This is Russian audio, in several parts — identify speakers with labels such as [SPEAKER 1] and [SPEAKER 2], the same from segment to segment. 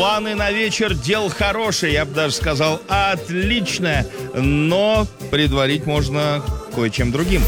[SPEAKER 1] планы на вечер дел хорошие, я бы даже сказал отличное, но предварить можно кое-чем другим.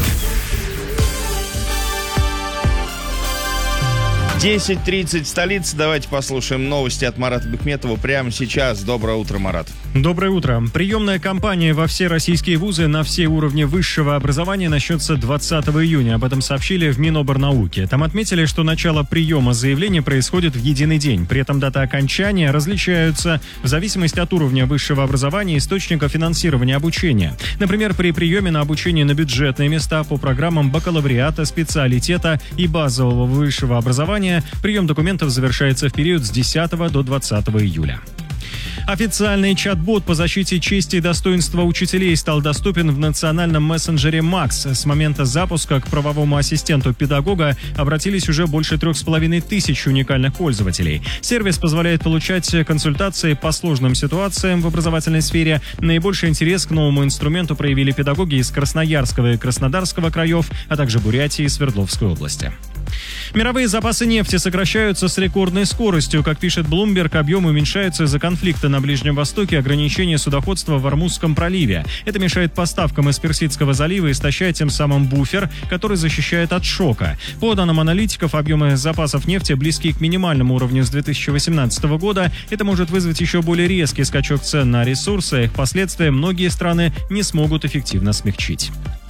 [SPEAKER 1] 10:30 в столице. Давайте послушаем новости от Марата Бекметова прямо сейчас. Доброе утро, Марат.
[SPEAKER 2] Доброе утро. Приемная кампания во все российские вузы на все уровни высшего образования начнется 20 июня. Об этом сообщили в Миноборнауке. Там отметили, что начало приема заявлений происходит в единый день. При этом даты окончания различаются в зависимости от уровня высшего образования и источника финансирования обучения. Например, при приеме на обучение на бюджетные места по программам бакалавриата, специалитета и базового высшего образования прием документов завершается в период с 10 до 20 июля. Официальный чат-бот по защите чести и достоинства учителей стал доступен в национальном мессенджере Макс. С момента запуска к правовому ассистенту педагога обратились уже больше 3500 уникальных пользователей. Сервис позволяет получать консультации по сложным ситуациям в образовательной сфере. Наибольший интерес к новому инструменту проявили педагоги из Красноярского и Краснодарского краев, а также Бурятии и Свердловской области. Мировые запасы нефти сокращаются с рекордной скоростью. Как пишет Bloomberg, объемы уменьшаются из-за конфликта на Ближнем Востоке и ограничения судоходства в Ормузском проливе. Это мешает поставкам из Персидского залива и истощает тем самым буфер, который защищает от шока. По данным аналитиков, объемы запасов нефти близки к минимальному уровню с 2018 года. Это может вызвать еще более резкий скачок цен на ресурсы, а их последствия многие страны не смогут эффективно смягчить.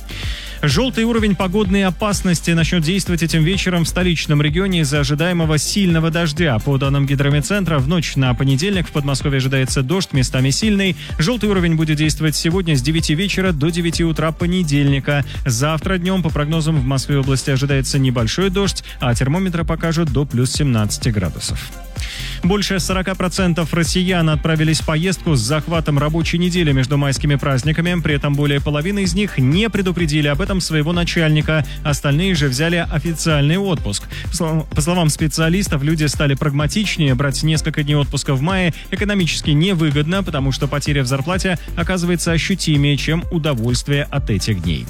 [SPEAKER 2] Желтый уровень погодной опасности начнет действовать этим вечером в столичном регионе из-за ожидаемого сильного дождя. По данным гидрометцентра, в ночь на понедельник в Подмосковье ожидается дождь, местами сильный. Желтый уровень будет действовать сегодня с 9 вечера до 9 утра понедельника. Завтра днем, по прогнозам, в Москве и области ожидается небольшой дождь, а термометры покажут до плюс 17 градусов. Больше 40% россиян отправились в поездку с захватом рабочей недели между майскими праздниками. При этом более половины из них не предупредили об этом своего начальника. Остальные же взяли официальный отпуск. По словам специалистов, люди стали прагматичнее. Брать несколько дней отпуска в мае экономически невыгодно, потому что потеря в зарплате оказывается ощутимее, чем удовольствие от этих дней.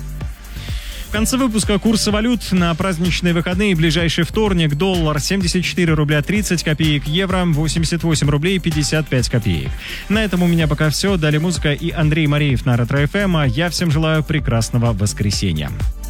[SPEAKER 2] В конце выпуска курсы валют на праздничные выходные и ближайший вторник. Доллар 74 рубля 30 копеек, евро 88 рублей 55 копеек. На этом у меня пока все. Далее музыка и Андрей Мареев на Ретро ФМ. А я всем желаю прекрасного воскресенья.